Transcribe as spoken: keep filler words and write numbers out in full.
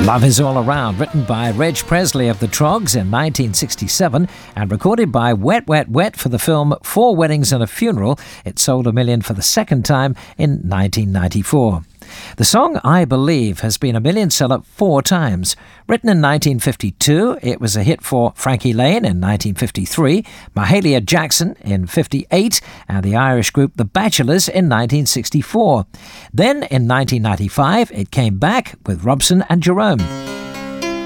Love Is All Around, written by Reg Presley of the Troggs in nineteen sixty-seven and recorded by Wet Wet Wet for the film Four Weddings and a Funeral. It sold a million for the second time in nineteen ninety-four. The song I Believe has been a million seller four times. Written in nineteen fifty-two, it was a hit for Frankie Lane in nineteen fifty-three, Mahalia Jackson in fifty-eight, and the Irish group The Bachelors in nineteen sixty-four. Then in nineteen ninety-five, it came back with Robson and Jerome.